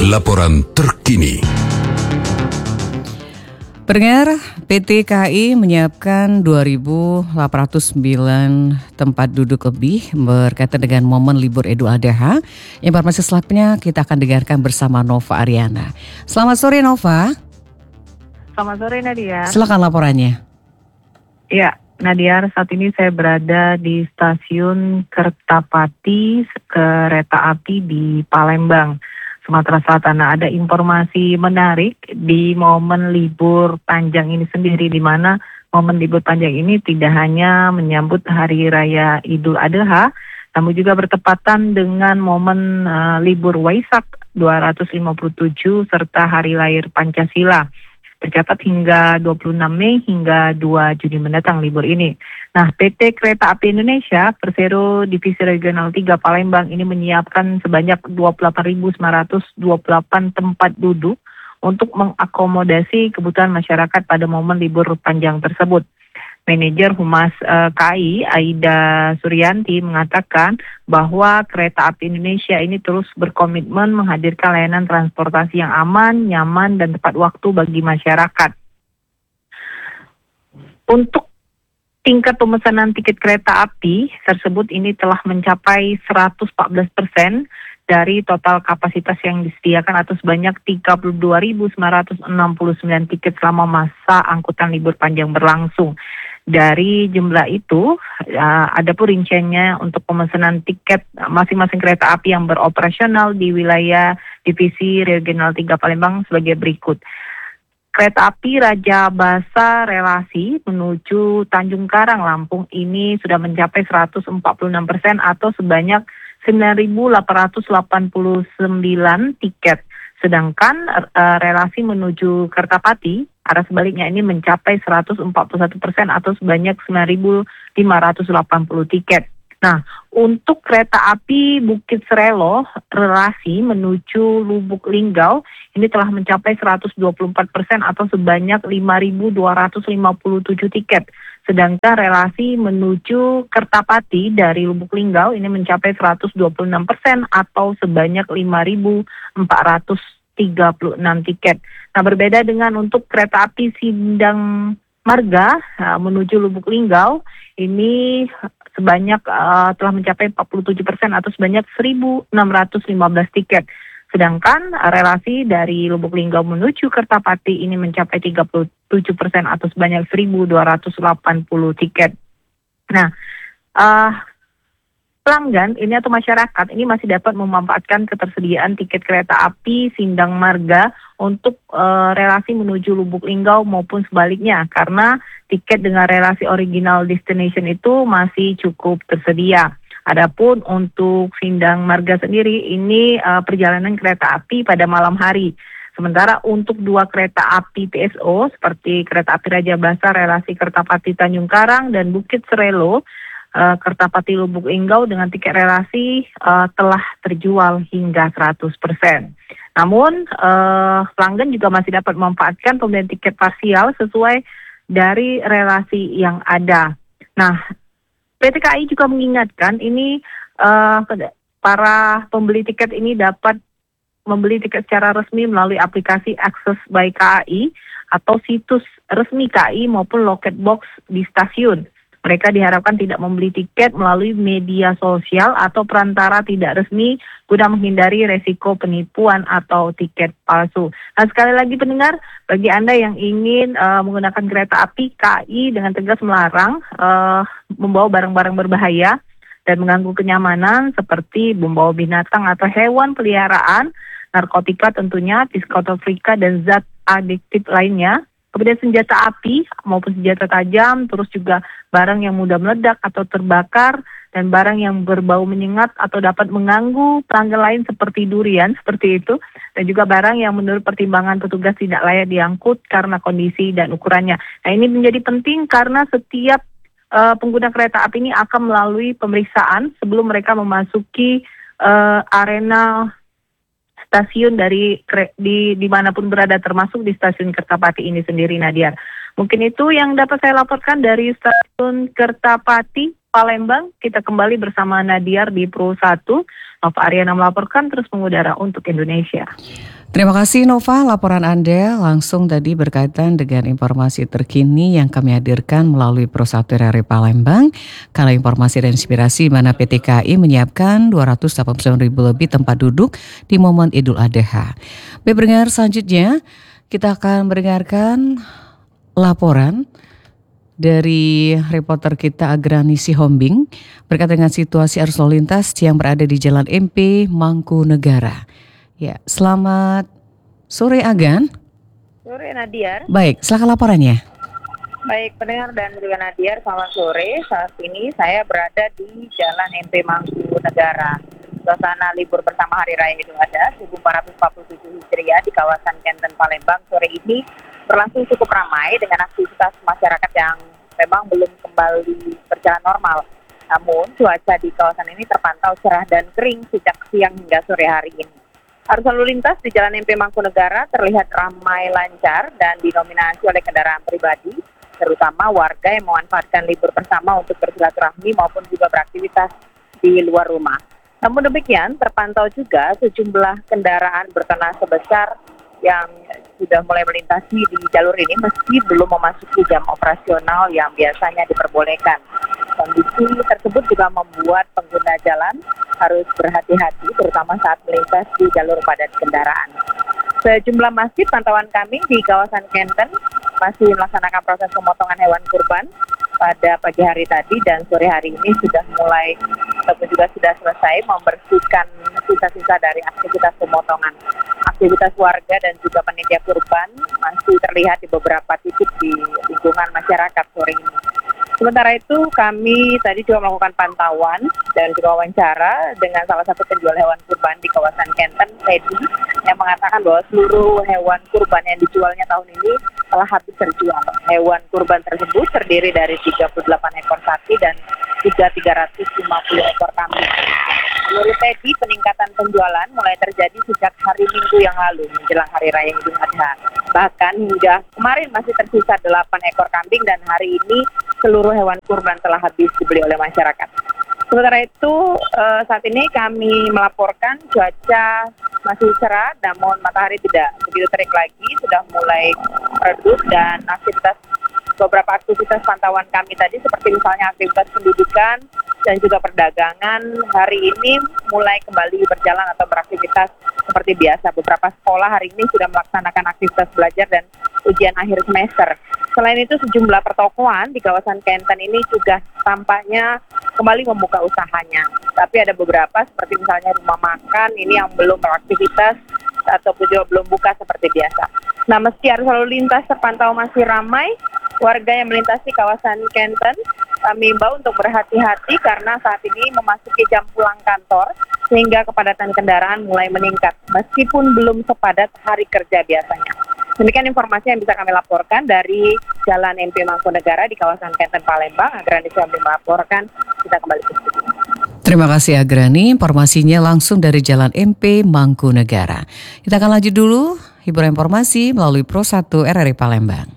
Laporan terkini. Pendengar, PT KAI menyiapkan 2.809 tempat duduk lebih berkaitan dengan momen libur Idul Adha. Informasi selanjutnya kita akan dengarkan bersama Nova Ariana. Selamat sore Nova. Selamat sore Nadia. Silakan laporannya. Ya, Nadia, saat ini saya berada di stasiun Kertapati kereta api di Palembang, Sumatera Selatan. Nah, ada informasi menarik di momen libur panjang ini sendiri, di mana momen libur panjang ini tidak hanya menyambut Hari Raya Idul Adha, namun juga bertepatan dengan momen libur Waisak 257 serta Hari Lahir Pancasila. Tercatat hingga 26 Mei hingga 2 Juni mendatang libur ini. Nah, PT Kereta Api Indonesia Persero Divisi Regional 3 Palembang ini menyiapkan sebanyak 28.928 tempat duduk untuk mengakomodasi kebutuhan masyarakat pada momen libur panjang tersebut. Manajer Humas KAI, Aida Suryanti, mengatakan bahwa Kereta Api Indonesia ini terus berkomitmen menghadirkan layanan transportasi yang aman, nyaman, dan tepat waktu bagi masyarakat. Untuk tingkat pemesanan tiket kereta api tersebut ini telah mencapai 114% dari total kapasitas yang disediakan atau sebanyak 32.969 tiket selama masa angkutan libur panjang berlangsung. Dari jumlah itu, ada pun rinciannya untuk pemesanan tiket masing-masing kereta api yang beroperasional di wilayah Divisi Regional 3 Palembang sebagai berikut. Kereta api Raja Basa relasi menuju Tanjung Karang, Lampung ini sudah mencapai 146% atau sebanyak 9.889 tiket. Sedangkan relasi menuju Kertapati, arah sebaliknya ini mencapai 141% atau sebanyak 9.580 tiket. Nah, untuk kereta api Bukit Serelo, relasi menuju Lubuk Linggau, ini telah mencapai 124% atau sebanyak 5.257 tiket. Sedangkan relasi menuju Kertapati dari Lubuk Linggau ini mencapai 126% atau sebanyak 5.436 tiket. Nah, berbeda dengan untuk kereta api Sindang Marga menuju Lubuk Linggau, ini sebanyak telah mencapai 47% atau sebanyak 1.615 tiket. Sedangkan relasi dari Lubuk Linggau menuju Kertapati ini mencapai 37% atau sebanyak 1.280 tiket. Nah, pelanggan ini atau masyarakat ini masih dapat memanfaatkan ketersediaan tiket kereta api Sindang Marga untuk relasi menuju Lubuk Linggau maupun sebaliknya, karena tiket dengan relasi original destination itu masih cukup tersedia. Adapun untuk Sindang Marga sendiri ini perjalanan kereta api pada malam hari. Sementara untuk dua kereta api PSO seperti kereta api Raja Basa relasi Kertapati Tanjung Karang dan Bukit Serelo Kertapati Lubuk Linggau dengan tiket relasi telah terjual hingga 100%. Namun pelanggan juga masih dapat memanfaatkan pembelian tiket parsial sesuai dari relasi yang ada. Nah, PT KAI juga mengingatkan ini para pembeli tiket ini dapat membeli tiket secara resmi melalui aplikasi Access by KAI atau situs resmi KAI maupun loket box di stasiun. Mereka diharapkan tidak membeli tiket melalui media sosial atau perantara tidak resmi guna menghindari resiko penipuan atau tiket palsu. Nah, sekali lagi pendengar, bagi Anda yang ingin menggunakan kereta api, KAI dengan tegas melarang membawa barang-barang berbahaya dan mengganggu kenyamanan seperti membawa binatang atau hewan peliharaan, narkotika tentunya, psikotropika dan zat adiktif lainnya. Kemudian senjata api maupun senjata tajam, terus juga barang yang mudah meledak atau terbakar, dan barang yang berbau menyengat atau dapat mengganggu pelanggan lain seperti durian, seperti itu. Dan juga barang yang menurut pertimbangan petugas tidak layak diangkut karena kondisi dan ukurannya. Nah, ini menjadi penting karena setiap pengguna kereta api ini akan melalui pemeriksaan sebelum mereka memasuki arena stasiun di dimanapun berada, termasuk di stasiun Kertapati ini sendiri, Nadia. Mungkin itu yang dapat saya laporkan dari stasiun Kertapati, Palembang. Kita kembali bersama Nadiar di Pro 1. Nova Ariana melaporkan terus mengudara untuk Indonesia. Terima kasih Nova, laporan Anda langsung tadi berkaitan dengan informasi terkini yang kami hadirkan melalui Pro 1 RRI Palembang. Kalau informasi dan inspirasi mana PT KAI menyiapkan 289.000 lebih tempat duduk di momen Idul Adha. Baik, pendengar, selanjutnya kita akan mendengarkan laporan dari reporter kita Agrani Sihombing berkaitan dengan situasi arus lalu lintas yang berada di Jalan MP Mangkunegara. Ya, selamat sore Agan. Sore Nadiar. Baik, silakan laporannya. Baik, pendengar dan juga Nadiar, selamat sore. Saat ini saya berada di Jalan MP Mangkunegara. Suasana libur bersama Hari Raya Idul Adha 1447 Hijriah di kawasan Kenten Palembang sore ini berlangsung cukup ramai dengan aktivitas masyarakat yang memang belum kembali berjalan normal. Namun cuaca di kawasan ini terpantau cerah dan kering sejak siang hingga sore hari ini. Arus lalu lintas di Jalan MP Mangkunegara terlihat ramai lancar dan didominasi oleh kendaraan pribadi, terutama warga yang memanfaatkan libur bersama untuk bersilaturahmi maupun juga beraktivitas di luar rumah. Namun demikian, terpantau juga sejumlah kendaraan bertona sebesar yang sudah mulai melintasi di jalur ini meski belum memasuki jam operasional yang biasanya diperbolehkan. Kondisi tersebut juga membuat pengguna jalan harus berhati-hati terutama saat melintas di jalur padat kendaraan. Sejumlah masjid pantauan kami di kawasan Kenten masih melaksanakan proses pemotongan hewan kurban pada pagi hari tadi dan sore hari ini sudah mulai ataupun juga sudah selesai membersihkan sisa-sisa dari aktivitas pemotongan. Aktivitas warga dan juga panitia kurban masih terlihat di beberapa titik di lingkungan masyarakat sore ini. Sementara itu kami tadi juga melakukan pantauan dan juga wawancara dengan salah satu penjual hewan kurban di kawasan Kenten, Teddy, yang mengatakan bahwa seluruh hewan kurban yang dijualnya tahun ini telah habis terjual. Hewan kurban tersebut terdiri dari 38 ekor sapi dan 350 ekor kambing. Menurut Teddy, peningkatan penjualan mulai terjadi sejak hari Minggu yang lalu menjelang Hari Raya Idul Adha. Bahkan hingga kemarin masih tersisa 8 ekor kambing dan hari ini seluruh hewan kurban telah habis dibeli oleh masyarakat. Sementara itu saat ini kami melaporkan cuaca masih cerah namun matahari tidak begitu terik lagi, sudah mulai redup dan beberapa aktivitas pantauan kami tadi seperti misalnya aktivitas pendidikan dan juga perdagangan hari ini mulai kembali berjalan atau beraktivitas seperti biasa. Beberapa sekolah hari ini sudah melaksanakan aktivitas belajar dan ujian akhir semester. Selain itu sejumlah pertokoan di kawasan Kenten ini juga tampaknya kembali membuka usahanya. Tapi ada beberapa seperti misalnya rumah makan ini yang belum beraktivitas ataupun juga belum buka seperti biasa. Nah, meski arus lalu lintas terpantau masih ramai, warga yang melintasi kawasan Kenten kami imbau untuk berhati-hati karena saat ini memasuki jam pulang kantor sehingga kepadatan kendaraan mulai meningkat meskipun belum sepadat hari kerja biasanya. Demikian informasi yang bisa kami laporkan dari Jalan MP Mangkunegara di kawasan Kenten Palembang. Agrani Sihombing melaporkan, kita kembali ke studio. Terima kasih Agrani, informasinya langsung dari Jalan MP Mangkunegara. Kita akan lanjut dulu, hiburan informasi melalui Pro 1 RRI Palembang.